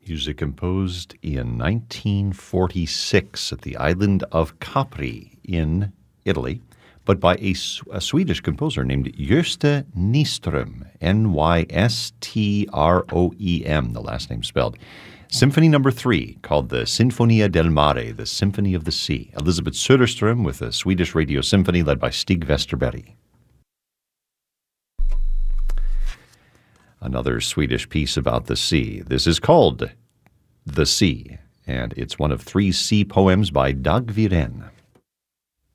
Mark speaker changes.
Speaker 1: Music composed in 1946 at the island of Capri in Italy, but by a Swedish composer named Gösta Nyström, Nyström, the last name spelled. Symphony number 3, called the Sinfonia del Mare, the Symphony of the Sea. Elisabeth Söderström with the Swedish Radio Symphony led by Stig Westerberg. Another Swedish piece about the sea. This is called The Sea, and it's one of 3 sea poems by Dag Viren.